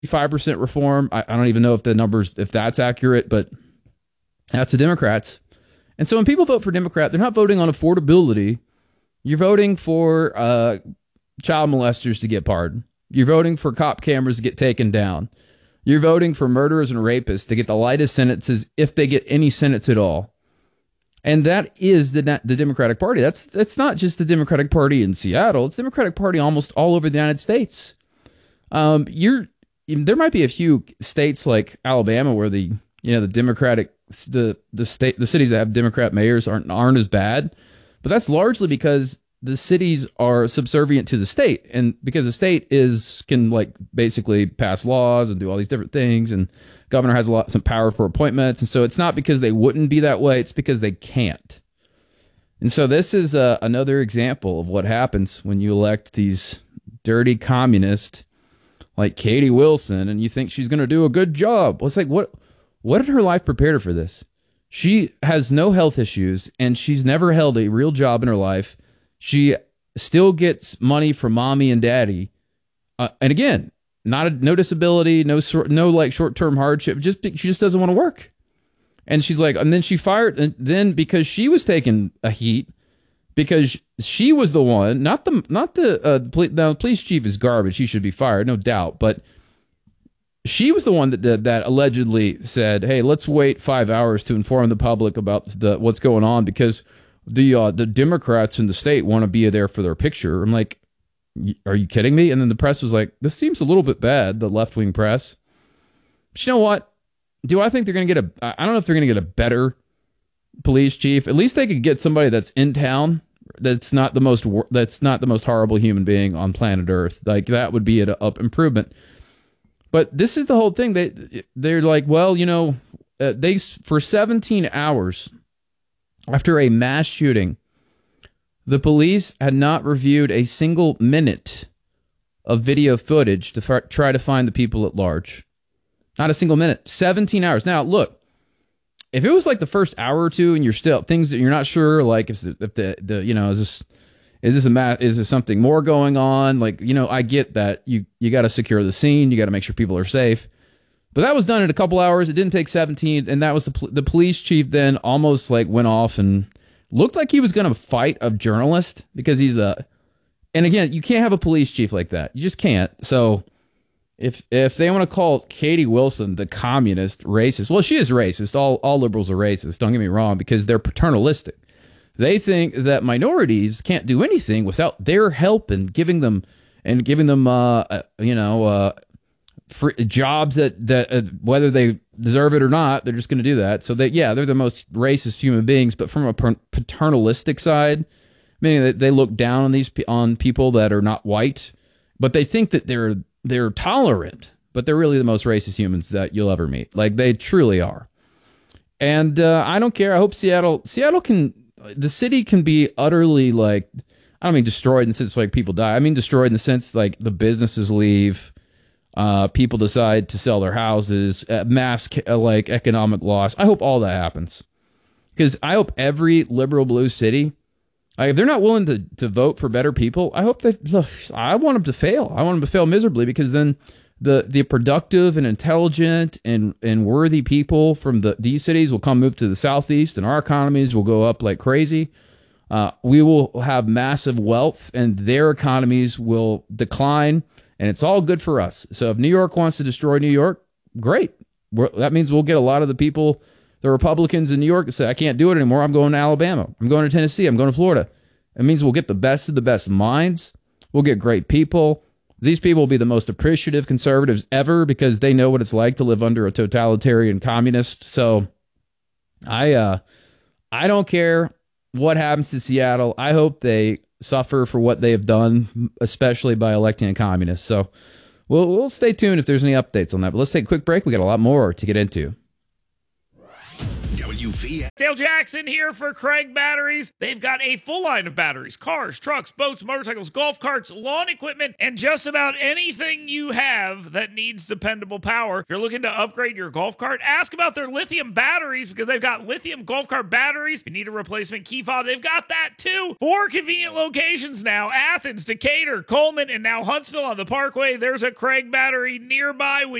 5% reform. I don't even know if the numbers, if that's accurate, but that's the Democrats. And so when people vote for Democrat, they're not voting on affordability. You're voting for child molesters to get pardoned. You're voting for cop cameras to get taken down. You're voting for murderers and rapists to get the lightest sentences if they get any sentence at all. And that is the Democratic Party. That's not just the Democratic Party in Seattle. It's the Democratic Party almost all over the United States. There might be a few states like Alabama where the Democratic the cities that have Democrat mayors aren't as bad, but that's largely because the cities are subservient to the state, and because the state can like basically pass laws and do all these different things, and governor has some power for appointments, and so it's not because they wouldn't be that way; it's because they can't. And so this is another example of what happens when you elect these dirty communists like Katie Wilson, and you think she's going to do a good job. Well, it's like, what did her life prepare her for this? She has no health issues, and she's never held a real job in her life. She still gets money from mommy and daddy. And again, no disability, no like short-term hardship. She just doesn't want to work. And she's like, and then she fired. And then because she was taking a heat, because she was the one, not the police chief is garbage. He should be fired, no doubt. But she was the one that allegedly said, "Hey, let's wait 5 hours to inform the public about what's going on because the Democrats in the state want to be there for their picture." I'm like, "Are you kidding me?" And then the press was like, "This seems a little bit bad." The left wing press. But you know what? Do I think they're going to get I don't know if they're going to get a better police chief. At least they could get somebody that's in town. That's not the most horrible human being on planet Earth. Like that would be an improvement. But this is the whole thing. They're like, well, for 17 hours after a mass shooting, the police had not reviewed a single minute of video footage to try to find the people at large. Not a single minute. 17 hours. Now, look, if it was like the first hour or two, and you're still things that you're not sure, like is this something more going on? Like, I get that you got to secure the scene, you got to make sure people are safe, but that was done in a couple hours. It didn't take 17, and that was the police chief. Then almost like went off and looked like he was going to fight a journalist because he's and again, you can't have a police chief like that. You just can't. So if they want to call Katie Wilson the communist racist, well, she is racist. All liberals are racist. Don't get me wrong, because they're paternalistic. They think that minorities can't do anything without their help and giving them free jobs that whether they deserve it or not, they're just going to do that. So they're the most racist human beings. But from a paternalistic side, meaning that they look down on people that are not white, but they think that they're tolerant, but they're really the most racist humans that you'll ever meet. Like they truly are. And I don't care. I hope Seattle the city can be utterly like, I don't mean destroyed in the sense like people die. I mean destroyed in the sense like the businesses leave, people decide to sell their houses, mass like economic loss. I hope all that happens, because I hope every liberal blue city, if they're not willing to vote for better people, I want them to fail. I want them to fail miserably, because then the productive and intelligent and worthy people from these cities will move to the southeast, and our economies will go up like crazy. We will have massive wealth, and their economies will decline, and it's all good for us. So if New York wants to destroy New York, great. That means we'll get a lot of the people, the Republicans in New York, that say, I can't do it anymore. I'm going to Alabama. I'm going to Tennessee. I'm going to Florida. It means we'll get the best of the best minds. We'll get great people. These people will be the most appreciative conservatives ever, because they know what it's like to live under a totalitarian communist. So I don't care what happens to Seattle. I hope they suffer for what they have done, especially by electing a communist. So we'll stay tuned if there's any updates on that. But let's take a quick break. We got a lot more to get into. WVS. Dale Jackson here for Craig Batteries. They've got a full line of batteries, cars, trucks, boats, motorcycles, golf carts, lawn equipment, and just about anything you have that needs dependable power. If you're looking to upgrade your golf cart, ask about their lithium batteries because they've got lithium golf cart batteries. If you need a replacement key fob, they've got that too. 4 convenient locations now: Athens, Decatur, Coleman, and now Huntsville on the Parkway. There's a Craig Battery nearby.